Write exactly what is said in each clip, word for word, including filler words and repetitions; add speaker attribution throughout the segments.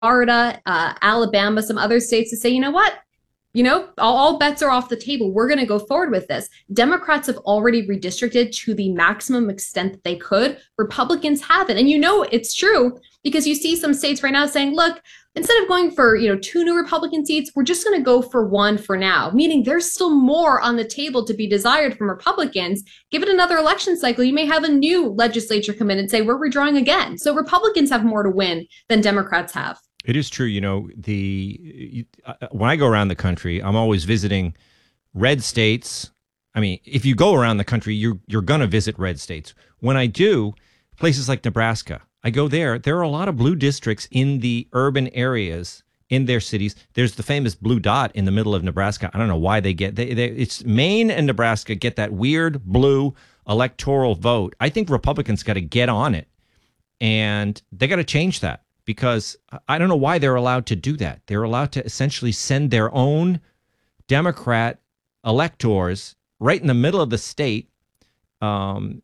Speaker 1: Florida, uh, Alabama, some other states to say, you know what? You know, all, all bets are off the table. We're going to go forward with this. Democrats have already redistricted to the maximum extent that they could. Republicans haven't. And you know it's true because you see some states right now saying, look, instead of going for, you know, two new Republican seats, we're just going to go for one for now, meaning there's still more on the table to be desired from Republicans. Give it another election cycle. You may have a new legislature come in and say, we're redrawing again. So Republicans have more to win than Democrats have.
Speaker 2: It is true. You know, the uh, when I go around the country, I'm always visiting red states. I mean, if you go around the country, you're you're going to visit red states. When I do, places like Nebraska, I go there. There are a lot of blue districts in the urban areas in their cities. There's the famous blue dot in the middle of Nebraska. I don't know why they get they, they it's Maine and Nebraska get that weird blue electoral vote. I think Republicans got to get on it, and they got to change that. Because I don't know why they're allowed to do that. They're allowed to essentially send their own Democrat electors right in the middle of the state. Um,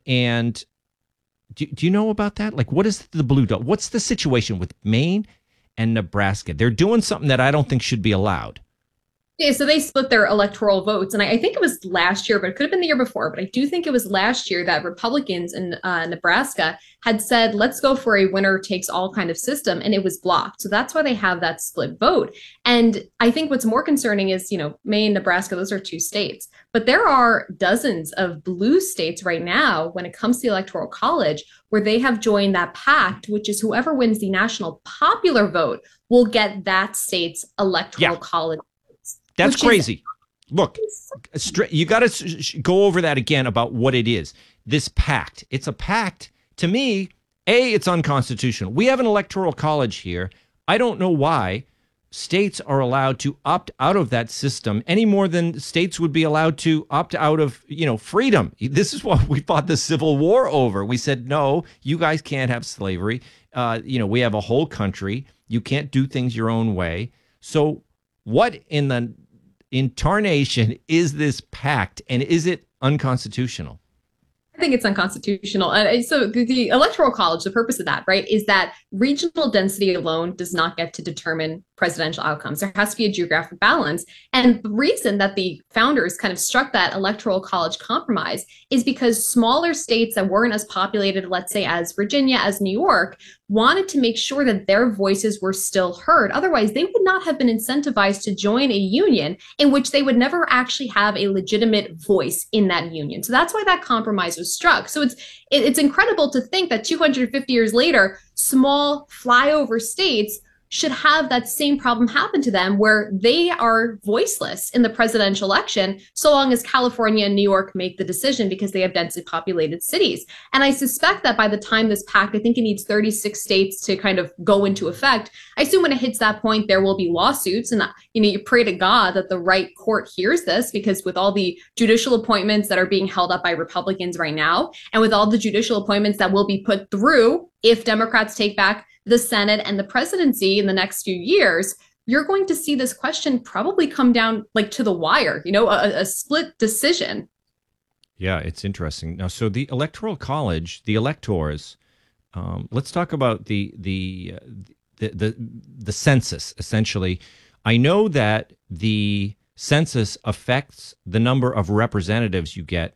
Speaker 2: and do, do you know about that? Like, what is the blue dot? What's the situation with Maine and Nebraska? They're doing something that I don't think should be allowed.
Speaker 1: Yeah, so they split their electoral votes. And I, I think it was last year, but it could have been the year before. But I do think it was last year that Republicans in uh, Nebraska had said, let's go for a winner takes all kind of system. And it was blocked. So that's why they have that split vote. And I think what's more concerning is, you know, Maine, Nebraska, those are two states. But there are dozens of blue states right now when it comes to the Electoral College where they have joined that pact, which is whoever wins the national popular vote will get that state's Electoral
Speaker 2: Yeah.
Speaker 1: College.
Speaker 2: That's
Speaker 1: Which
Speaker 2: crazy.
Speaker 1: Is-
Speaker 2: Look, stra- you got to sh- sh- go over that again about what it is. This pact. It's a pact. To me, A, it's unconstitutional. We have an electoral college here. I don't know why states are allowed to opt out of that system any more than states would be allowed to opt out of, you know, freedom. This is what we fought the Civil War over. We said, no, you guys can't have slavery. Uh, you know, we have a whole country. You can't do things your own way. So what in the in tarnation is this pact, and is it unconstitutional?
Speaker 1: I think it's unconstitutional. Uh, so the, the Electoral College, the purpose of that, right, is that regional density alone does not get to determine presidential outcomes. There has to be a geographic balance. And the reason that the founders kind of struck that Electoral College compromise is because smaller states that weren't as populated, let's say, as Virginia, as New York, wanted to make sure that their voices were still heard. Otherwise, they would not have been incentivized to join a union in which they would never actually have a legitimate voice in that union. So that's why that compromise was struck. So it's it, it's incredible to think that two hundred fifty years later, small flyover states should have that same problem happen to them where they are voiceless in the presidential election so long as California and New York make the decision because they have densely populated cities. And I suspect that by the time this pact, I think it needs thirty-six states to kind of go into effect. I assume when it hits that point, there will be lawsuits. And, you know, you pray to God that the right court hears this, because with all the judicial appointments that are being held up by Republicans right now, and with all the judicial appointments that will be put through if Democrats take back the Senate and the presidency in the next few years, you're going to see this question probably come down like to the wire, you know, a, a split decision.
Speaker 2: Yeah, it's interesting. Now, so the Electoral College, the electors, um, let's talk about the the, uh, the the the census. Essentially, I know that the census affects the number of representatives you get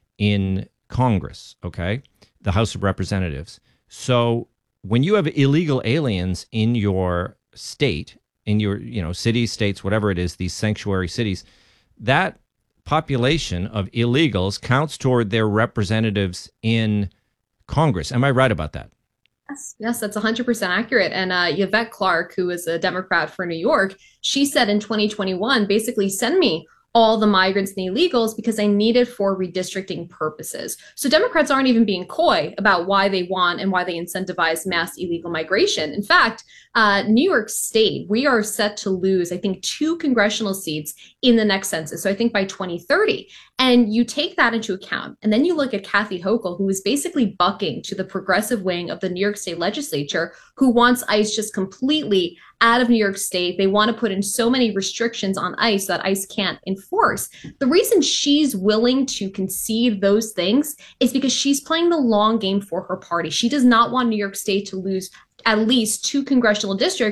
Speaker 2: in Congress. Okay, the House of Representatives. So when you have illegal aliens in your state, in your, you know, cities, states, whatever it is, these sanctuary cities, that population of illegals counts toward their representatives in Congress. Am I right about that?
Speaker 1: Yes, yes, that's one hundred percent accurate. And uh, Yvette Clarke, who is a Democrat for New York, she said in twenty twenty-one, basically, send me all the migrants and the illegals because I need it for redistricting purposes. So Democrats aren't even being coy about why they want and why they incentivize mass illegal migration. In fact, uh, New York State, we are set to lose, I think, two congressional seats in the next census. So I think by twenty thirty. And you take that into account. And then you look at Kathy Hochul, who is basically bucking to the progressive wing of the New York State legislature, who wants ICE just completely out of New York State. They want to put in so many restrictions on ICE that ICE can't enforce. The reason she's willing to concede those things is because she's playing the long game for her party. She does not want New York State to lose at least two congressional districts